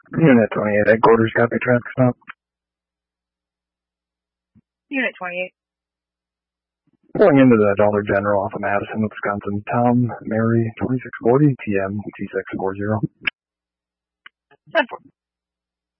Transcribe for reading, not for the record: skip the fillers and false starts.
Unit 28, headquarters, copy traffic stop. Unit 28. Pulling into the Dollar General off of Madison, Wisconsin. Tom, Mary, 2640, TM, T640. 10-4.